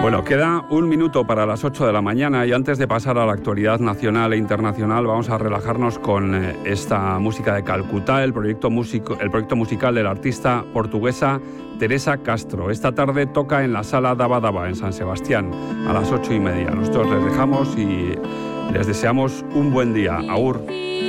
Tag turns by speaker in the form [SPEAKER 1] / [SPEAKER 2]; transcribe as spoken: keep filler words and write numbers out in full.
[SPEAKER 1] Bueno, queda un minuto para las ocho de la mañana y antes de pasar a la actualidad nacional e internacional vamos a relajarnos con eh, esta música de Calcuta, el proyecto, músico, el proyecto musical de la artista portuguesa Teresa Castro. Esta tarde toca en la Sala Daba Daba en San Sebastián a las ocho y media. Nosotros les dejamos y les deseamos un buen día. Agur.